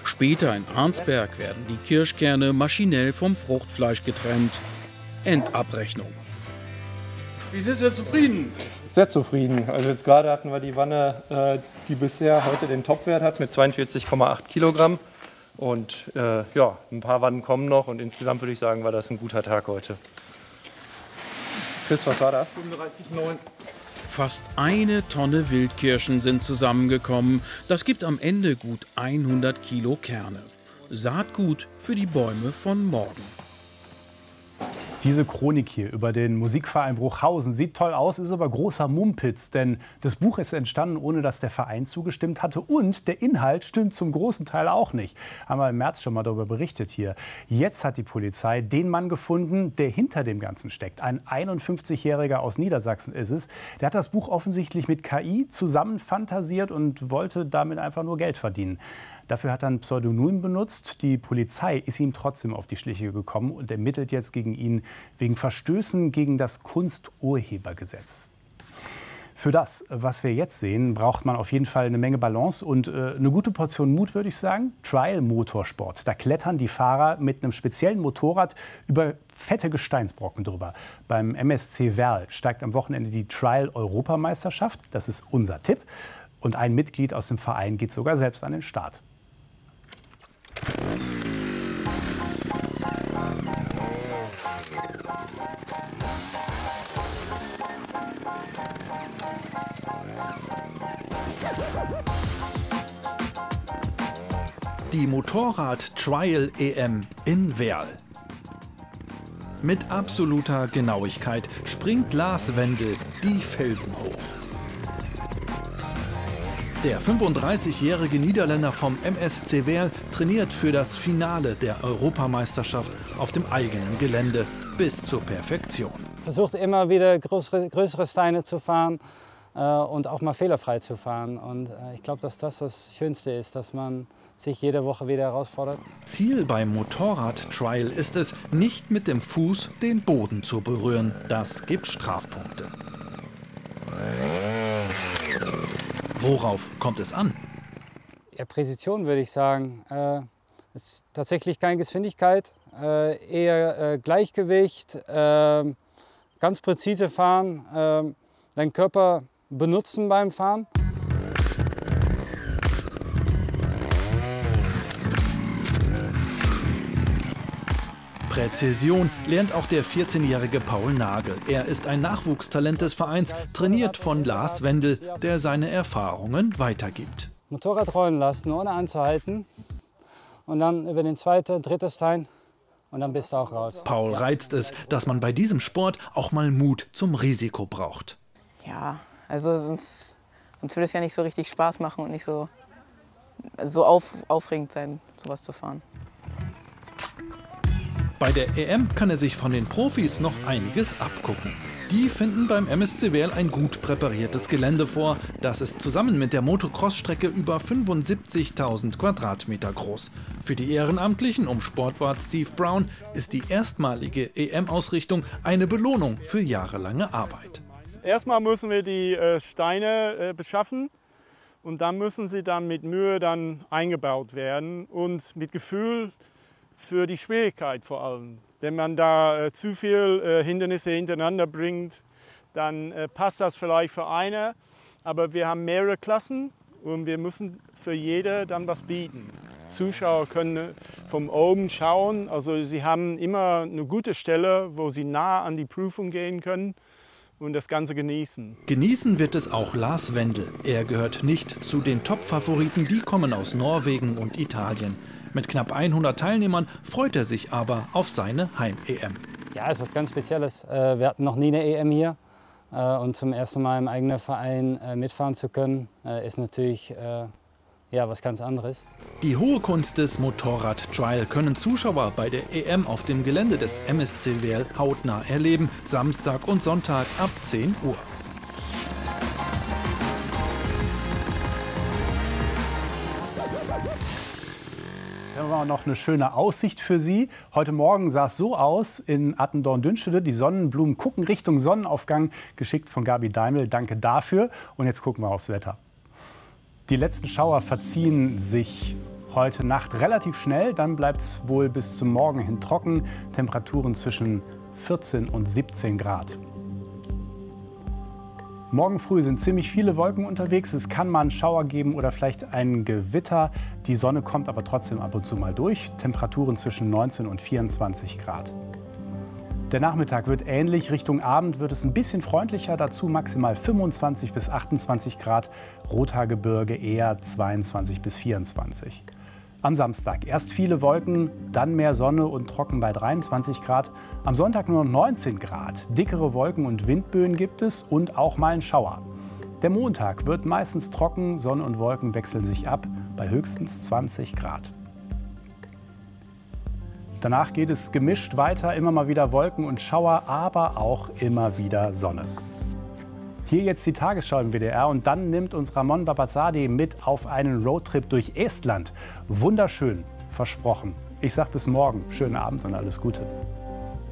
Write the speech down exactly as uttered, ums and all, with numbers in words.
Später in Arnsberg werden die Kirschkerne maschinell vom Fruchtfleisch getrennt. Endabrechnung. Wie sind Sie zufrieden? Sehr zufrieden. Also jetzt gerade hatten wir die Wanne, äh, die bisher heute den Topwert hat mit zweiundvierzig Komma acht Kilogramm. Und äh, ja, ein paar Wannen kommen noch und insgesamt würde ich sagen, war das ein guter Tag heute. Chris, was war das? siebenunddreißig Komma neun. Fast eine Tonne Wildkirschen sind zusammengekommen. Das gibt am Ende gut hundert Kilo Kerne. Saatgut für die Bäume von morgen. Diese Chronik hier über den Musikverein Bruchhausen sieht toll aus, ist aber großer Mumpitz, denn das Buch ist entstanden, ohne dass der Verein zugestimmt hatte und der Inhalt stimmt zum großen Teil auch nicht. Haben wir im März schon mal darüber berichtet hier. Jetzt hat die Polizei den Mann gefunden, der hinter dem Ganzen steckt. Ein einundfünfzigjähriger aus Niedersachsen ist es. Der hat das Buch offensichtlich mit K I zusammenfantasiert und wollte damit einfach nur Geld verdienen. Dafür hat er ein Pseudonym benutzt. Die Polizei ist ihm trotzdem auf die Schliche gekommen und ermittelt jetzt gegen ihn wegen Verstößen gegen das Kunsturhebergesetz. Für das, was wir jetzt sehen, braucht man auf jeden Fall eine Menge Balance und äh, eine gute Portion Mut, würde ich sagen. Trial-Motorsport. Da klettern die Fahrer mit einem speziellen Motorrad über fette Gesteinsbrocken drüber. Beim M S C Werl steigt am Wochenende die Trial-Europameisterschaft. Das ist unser Tipp. Und ein Mitglied aus dem Verein geht sogar selbst an den Start. Die Motorrad-Trial-E M in Werl. Mit absoluter Genauigkeit springt Lars Wendel die Felsen hoch. Der fünfunddreißigjährige Niederländer vom M S C Werl trainiert für das Finale der Europameisterschaft auf dem eigenen Gelände bis zur Perfektion. Versucht immer wieder größere, größere Steine zu fahren äh, und auch mal fehlerfrei zu fahren. Und äh, ich glaube, dass das das Schönste ist, dass man sich jede Woche wieder herausfordert. Ziel beim Motorrad-Trial ist es, nicht mit dem Fuß den Boden zu berühren. Das gibt Strafpunkte. Worauf kommt es an? Ja, Präzision würde ich sagen. Äh, es ist tatsächlich keine Geschwindigkeit, äh, eher äh, Gleichgewicht, äh, ganz präzise fahren, äh, deinen Körper benutzen beim Fahren. Präzision lernt auch der vierzehnjährige Paul Nagel. Er ist ein Nachwuchstalent des Vereins, trainiert von Lars Wendel, der seine Erfahrungen weitergibt. Motorrad rollen lassen, ohne anzuhalten. Und dann über den zweiten, dritten Stein und dann bist du auch raus. Paul reizt es, dass man bei diesem Sport auch mal Mut zum Risiko braucht. Ja, also sonst, sonst würde es ja nicht so richtig Spaß machen und nicht so, so auf, aufregend sein, sowas zu fahren. Bei der E M kann er sich von den Profis noch einiges abgucken. Die finden beim M S C Werl ein gut präpariertes Gelände vor. Das ist zusammen mit der Motocross-Strecke über fünfundsiebzigtausend Quadratmeter groß. Für die Ehrenamtlichen um Sportwart Steve Brown ist die erstmalige E M-Ausrichtung eine Belohnung für jahrelange Arbeit. Erstmal müssen wir die äh, Steine äh, beschaffen und dann müssen sie dann mit Mühe dann eingebaut werden und mit Gefühl für die Schwierigkeit vor allem. Wenn man da äh, zu viel äh, Hindernisse hintereinander bringt, dann äh, passt das vielleicht für eine, aber wir haben mehrere Klassen und wir müssen für jede dann was bieten. Zuschauer können von oben schauen, also sie haben immer eine gute Stelle, wo sie nah an die Prüfung gehen können und das Ganze genießen. Genießen wird es auch Lars Wendel. Er gehört nicht zu den Top-Favoriten, die kommen aus Norwegen und Italien. Mit knapp hundert Teilnehmern freut er sich aber auf seine Heim-E M. Ja, ist was ganz Spezielles. Wir hatten noch nie eine E M hier. Und zum ersten Mal im eigenen Verein mitfahren zu können, ist natürlich ja, was ganz anderes. Die hohe Kunst des Motorrad-Trial können Zuschauer bei der E M auf dem Gelände des M S C Werl hautnah erleben. Samstag und Sonntag ab zehn Uhr. Hier haben wir noch eine schöne Aussicht für Sie. Heute Morgen sah es so aus in Attendorn-Dünstede. Die Sonnenblumen gucken Richtung Sonnenaufgang, geschickt von Gabi Daimel. Danke dafür. Und jetzt gucken wir aufs Wetter. Die letzten Schauer verziehen sich heute Nacht relativ schnell, dann bleibt es wohl bis zum Morgen hin trocken. Temperaturen zwischen vierzehn und siebzehn Grad. Morgen früh sind ziemlich viele Wolken unterwegs. Es kann mal einen Schauer geben oder vielleicht ein Gewitter. Die Sonne kommt aber trotzdem ab und zu mal durch. Temperaturen zwischen neunzehn und vierundzwanzig Grad. Der Nachmittag wird ähnlich. Richtung Abend wird es ein bisschen freundlicher. Dazu maximal fünfundzwanzig bis achtundzwanzig Grad. Rothaargebirge eher zweiundzwanzig bis vierundzwanzig. Am Samstag erst viele Wolken, dann mehr Sonne und trocken bei dreiundzwanzig Grad. Am Sonntag nur noch neunzehn Grad. Dickere Wolken und Windböen gibt es und auch mal ein Schauer. Der Montag wird meistens trocken, Sonne und Wolken wechseln sich ab bei höchstens zwanzig Grad. Danach geht es gemischt weiter, immer mal wieder Wolken und Schauer, aber auch immer wieder Sonne. Hier jetzt die Tagesschau im W D R und dann nimmt uns Ramon Babazadeh mit auf einen Roadtrip durch Estland. Wunderschön, versprochen. Ich sag bis morgen, schönen Abend und alles Gute.